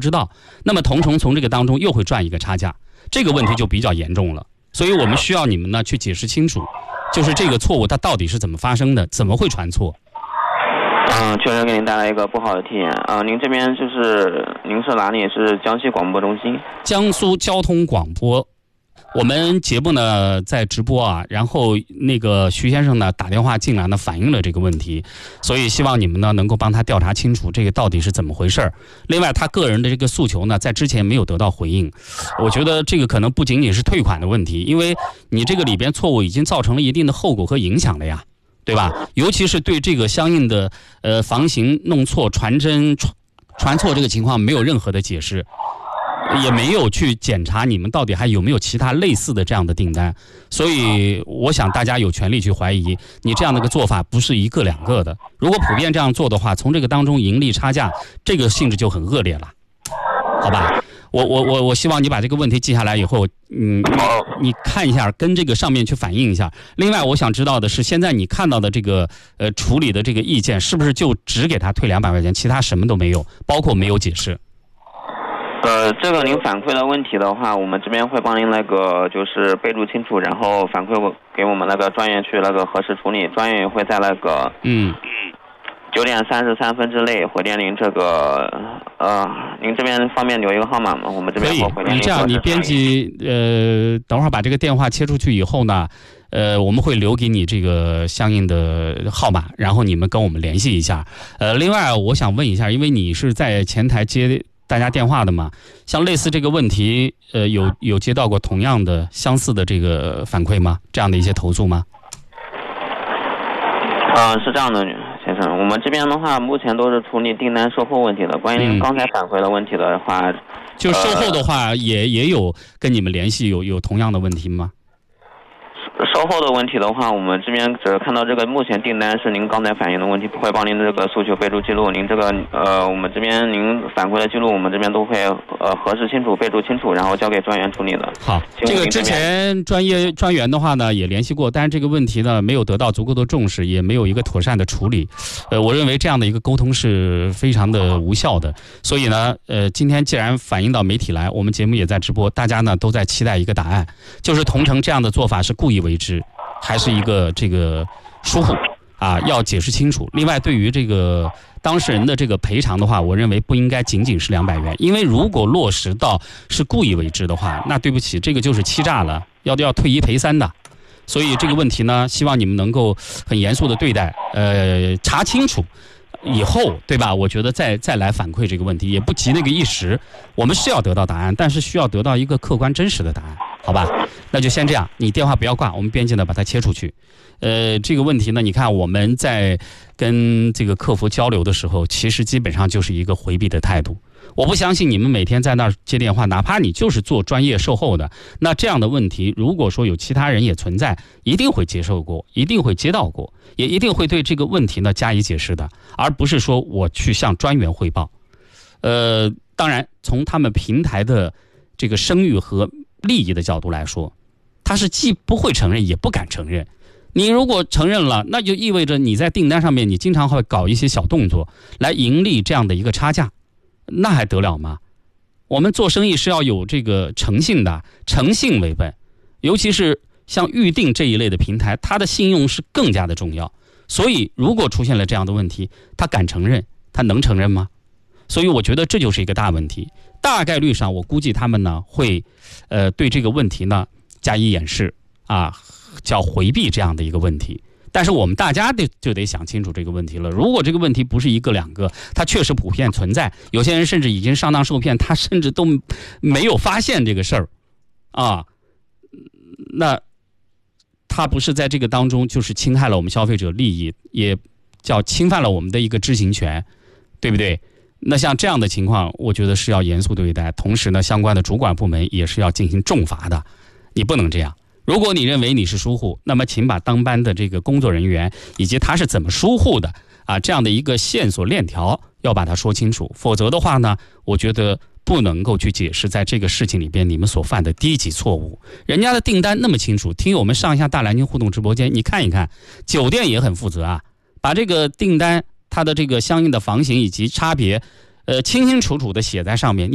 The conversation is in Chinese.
知道，那么同城从这个当中又会赚一个差价，这个问题就比较严重了。所以我们需要你们呢去解释清楚，就是这个错误它到底是怎么发生的，怎么会传错。 确实给您带来一个不好的体验。您这边您是哪里？是江西广播中心？ 江苏交通广播。我们节目呢在直播啊，然后那个徐先生呢打电话进来呢反映了这个问题，所以希望你们呢能够帮他调查清楚这个到底是怎么回事。另外他个人的这个诉求呢在之前没有得到回应，我觉得这个可能不仅仅是退款的问题，因为你这个里边错误已经造成了一定的后果和影响了呀，对吧？尤其是对这个相应的房型弄错、传真传错这个情况没有任何的解释，也没有去检查你们到底还有没有其他类似的这样的订单，所以我想大家有权利去怀疑你这样的一个做法不是一个两个的。如果普遍这样做的话，从这个当中盈利差价，这个性质就很恶劣了，好吧？我希望你把这个问题记下来以后，你看一下，跟这个上面去反映一下。另外，我想知道的是，现在你看到的这个处理的这个意见，是不是就只给他退200块钱，其他什么都没有，包括没有解释？ 这个您反馈的问题的话，我们这边会帮您就是备注清楚，然后反馈给我们专业去核实处理，专业也会在9点33分之内回电您您这边方便留一个号码吗？我们这边会回电您。 你这样，你编辑等会儿把这个电话切出去以后呢，我们会留给你这个相应的号码，然后你们跟我们联系一下。另外我想问一下，因为你是在前台接大家电话的嘛，像类似这个问题，有接到过同样的相似的这个反馈吗？这样的一些投诉吗？ 是这样的，先生，我们这边的话，目前都是处理订单售后问题的。关于您刚才反馈的问题的话， 就售后的话，也有跟你们联系，有同样的问题吗？ 售后的问题的话，我们这边只是看到目前订单是您刚才反映的问题，不会帮您诉求备注记录。您我们这边您反馈的记录，我们这边都会核实清楚、备注清楚，然后交给专员处理的。 好，这个之前专员的话呢也联系过，但是这个问题呢没有得到足够的重视，也没有一个妥善的处理。我认为这样的一个沟通是非常的无效的。所以呢，今天既然反映到媒体来，我们节目也在直播，大家呢都在期待一个答案，就是同城这样的做法是故意为之，还是一个疏忽啊？要解释清楚。另外，对于这个当事人的这个赔偿的话，我认为不应该仅仅是200元，因为如果落实到是故意为之的话，那对不起，这个就是欺诈了，要退1赔3的。所以这个问题呢，希望你们能够很严肃的对待，查清楚以后，对吧？我觉得再来反馈这个问题，也不急那个一时。我们是要得到答案，但是需要得到一个客观真实的答案，好吧？那就先这样，你电话不要挂，我们编辑呢把它切出去。这个问题呢，你看我们在跟这个客服交流的时候，其实基本上就是一个回避的态度。我不相信你们每天在那儿接电话，哪怕你就是做专业售后的，那这样的问题，如果说有其他人也存在，一定会接受过，一定会接到过，也一定会对这个问题呢加以解释的，而不是说我去向专员汇报。当然，从他们平台的这个声誉和利益的角度来说，他是既不会承认也不敢承认。你如果承认了，那就意味着你在订单上面你经常会搞一些小动作来盈利这样的一个差价，那还得了吗？我们做生意是要有这个诚信的，诚信为本，尤其是像预订这一类的平台，它的信用是更加的重要。所以如果出现了这样的问题，他敢承认，他能承认吗？所以我觉得这就是一个大问题。大概率上我估计他们呢会对这个问题呢加以掩饰啊，叫回避这样的一个问题。但是我们大家就得想清楚这个问题了。如果这个问题不是一个两个，它确实普遍存在，有些人甚至已经上当受骗，他甚至都没有发现这个事儿啊，那他不是在这个当中就是侵害了我们消费者利益，也叫侵犯了我们的一个知情权，对不对？那像这样的情况，我觉得是要严肃对待，同时呢，相关的主管部门也是要进行重罚的。你不能这样。如果你认为你是疏忽，那么请把当班的这个工作人员以及他是怎么疏忽的啊，这样的一个线索链条要把它说清楚。否则的话呢，我觉得不能够去解释在这个事情里边你们所犯的低级错误。人家的订单那么清楚，听友们上一下大蓝鲸互动直播间，你看一看，酒店也很负责啊，把这个订单它的这个相应的房型以及差别清清楚楚的写在上面。